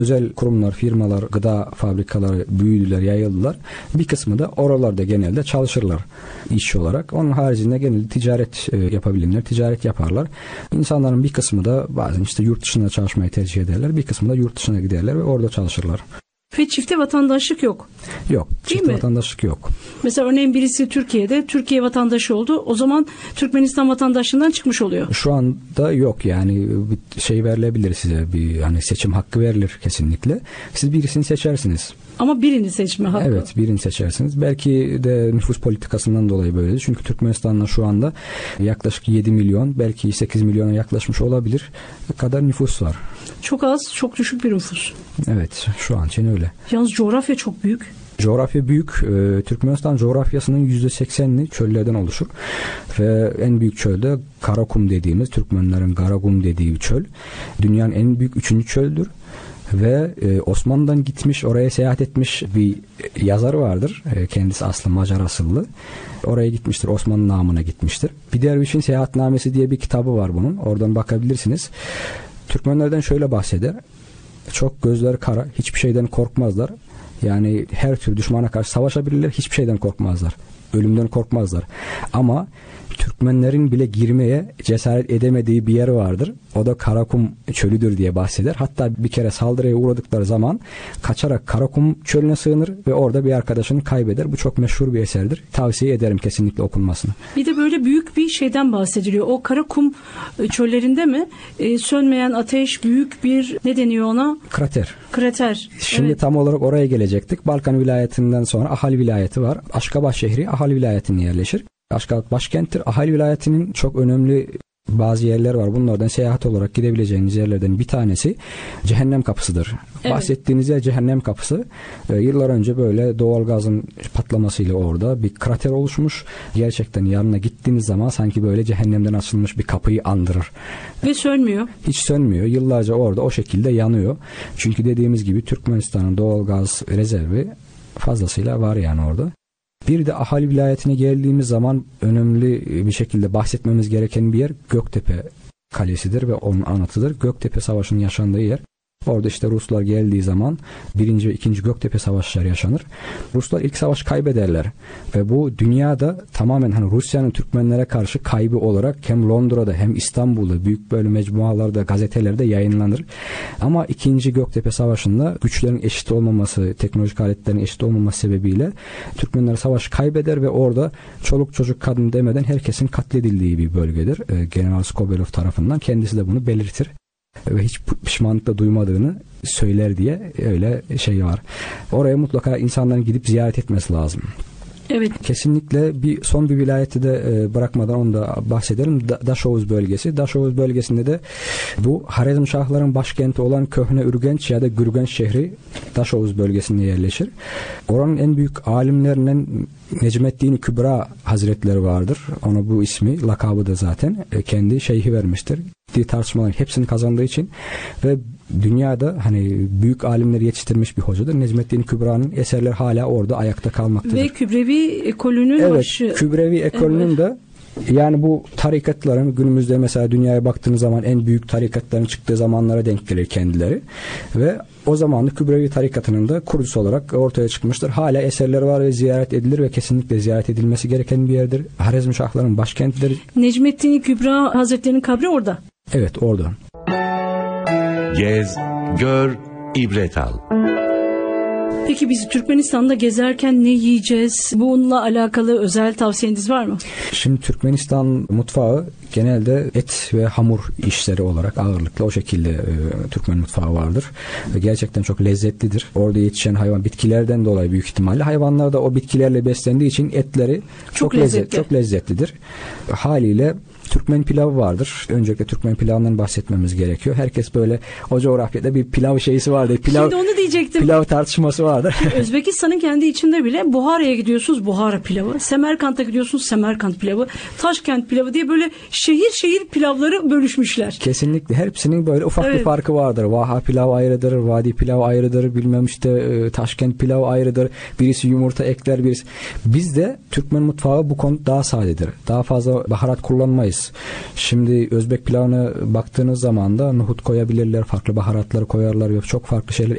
Özel kurumlar, firmalar, gıda fabrikaları büyüdüler, yayıldılar. Bir kısmı da oralarda genelde çalışırlar işçi olarak. Onun haricinde genelde ticaret yapabilenler ticaret yaparlar. İnsanların bir kısmı da bazen işte yurt dışında çalışmayı tercih ederler. Bir kısmı da yurt dışına giderler ve orada çalışırlar. Ve çifte vatandaşlık yok. Yok. Çifte vatandaşlık yok. Mesela örneğin birisi Türkiye'de, Türkiye vatandaşı oldu. O zaman Türkmenistan vatandaşlığından çıkmış oluyor. Şu anda yok yani bir şey verilebilir size, bir hani seçim hakkı verilir kesinlikle. Siz birisini seçersiniz. Ama birini seçme hakkı. Evet, birini seçersiniz. Belki de nüfus politikasından dolayı böyledir. Çünkü Türkmenistan'da şu anda yaklaşık 7 milyon, belki 8 milyona yaklaşmış olabilir kadar nüfus var. Çok az, çok düşük bir nüfus. Evet, şu an için öyle. Yalnız coğrafya çok büyük. Coğrafya büyük. Türkmenistan coğrafyasının %80'i çöllerden oluşur. Ve en büyük çölde Karakum dediğimiz, Türkmenlerin Karagum dediği çöl. Dünyanın en büyük 3. çöldür. Ve Osmanlı'dan gitmiş, oraya seyahat etmiş bir yazar vardır. Kendisi aslı Macar asıllı. Oraya gitmiştir, Osmanlı namına gitmiştir. Bir Dervişin Seyahatnamesi diye bir kitabı var bunun. Oradan bakabilirsiniz. Türkmenlerden şöyle bahseder. Çok gözleri kara, hiçbir şeyden korkmazlar. Yani her tür düşmana karşı savaşabilirler, hiçbir şeyden korkmazlar. Ölümden korkmazlar. Ama Türkmenlerin bile girmeye cesaret edemediği bir yer vardır. O da Karakum çölüdür diye bahseder. Hatta bir kere saldırıya uğradıkları zaman kaçarak Karakum çölüne sığınır ve orada bir arkadaşını kaybeder. Bu çok meşhur bir eserdir. Tavsiye ederim kesinlikle okunmasını. Bir de böyle büyük bir şeyden bahsediliyor. O Karakum çöllerinde mi? Sönmeyen ateş, büyük bir, ne deniyor ona? Krater. Şimdi tam olarak oraya gelecektik. Balkan vilayetinden sonra Ahal vilayeti var. Aşgabat şehri Ahal vilayetine yerleşir. Aşgabat başkenttir. Ahal vilayetinin çok önemli bazı yerler var. Bunlardan seyahat olarak gidebileceğiniz yerlerden bir tanesi Cehennem Kapısı'dır. Evet. Bahsettiğiniz yer Cehennem Kapısı. Yıllar önce böyle doğalgazın patlamasıyla orada bir krater oluşmuş. Gerçekten yanına gittiğiniz zaman sanki böyle cehennemden açılmış bir kapıyı andırır. Ve sönmüyor. Hiç sönmüyor. Yıllarca orada o şekilde yanıyor. Çünkü dediğimiz gibi Türkmenistan'ın doğalgaz rezervi fazlasıyla var yani orada. Bir de Ahal vilayetine geldiğimiz zaman önemli bir şekilde bahsetmemiz gereken bir yer Göktepe Kalesi'dir ve onun anıtıdır. Göktepe Savaşı'nın yaşandığı yer. Orada işte Ruslar geldiği zaman 1. ve 2. Göktepe Savaşları yaşanır. Ruslar ilk savaş kaybederler ve bu dünyada tamamen hani Rusya'nın Türkmenlere karşı kaybı olarak hem Londra'da hem İstanbul'da büyük böyle mecmualarda, gazetelerde yayınlanır. Ama 2. Göktepe Savaşı'nda güçlerin eşit olmaması, teknolojik aletlerin eşit olmaması sebebiyle Türkmenler savaş kaybeder ve orada çoluk çocuk kadın demeden herkesin katledildiği bir bölgedir. General Skobelov tarafından kendisi de bunu belirtir. Ve hiç pişmanlık da duymadığını söyler diye öyle şey var. Oraya mutlaka insanların gidip ziyaret etmesi lazım. Evet. Kesinlikle son bir vilayeti de bırakmadan onu da bahsedelim. Daşovuz bölgesi. Daşovuz bölgesinde de bu Harezmşahların başkenti olan Köhne Ürgenç ya da Gürgenç şehri Daşovuz bölgesinde yerleşir. Oranın en büyük alimlerinden Necmettin Kübra Hazretleri vardır. Ona bu ismi, lakabı da zaten kendi şeyhi vermiştir. Tartışmaların hepsini kazandığı için ve dünyada hani büyük alimleri yetiştirmiş bir hocadır. Necmettin Kübra'nın eserleri hala orada ayakta kalmaktadır. Ve Kübrevi ekolünün başı. Evet, Kübrevi ekolünün de yani bu tarikatların günümüzde mesela dünyaya baktığınız zaman en büyük tarikatların çıktığı zamanlara denk gelir kendileri. Ve o zaman da Kübrevi tarikatının da kurucusu olarak ortaya çıkmıştır. Hala eserleri var ve ziyaret edilir ve kesinlikle ziyaret edilmesi gereken bir yerdir. Harezmşahların başkentidir. Necmettin Kübra Hazretleri'nin kabri orada. Evet, orada. Gez, gör, ibret al. Peki biz Türkmenistan'da gezerken ne yiyeceğiz? Bununla alakalı özel tavsiyeniz var mı? Şimdi Türkmenistan mutfağı genelde et ve hamur işleri olarak ağırlıklı o şekilde Türkmen mutfağı vardır. Gerçekten çok lezzetlidir. Orada yetişen hayvan bitkilerden dolayı büyük ihtimalle hayvanlar da o bitkilerle beslendiği için etleri çok lezzetlidir. Haliyle Türkmen pilavı vardır. Öncelikle Türkmen pilavından bahsetmemiz gerekiyor. Herkes böyle o coğrafyada bir pilav şeysi vardır. Şimdi onu diyecektim. Pilav tartışması hepsi vardır. Özbekistan'ın kendi içinde bile Buhara'ya gidiyorsunuz, Buhara pilavı. Semerkant'a gidiyorsunuz, Semerkant pilavı. Taşkent pilavı diye böyle şehir şehir pilavları bölüşmüşler. Kesinlikle. Hepsinin böyle ufak bir farkı vardır. Vaha pilav ayrıdır, Vadi pilav ayrıdır, bilmem işte Taşkent pilav ayrıdır. Birisi yumurta ekler, birisi. Bizde Türkmen mutfağı bu konuda daha sadedir. Daha fazla baharat kullanmayız. Şimdi Özbek pilavına baktığınız zaman da nohut koyabilirler, farklı baharatları koyarlar ve çok farklı şeyler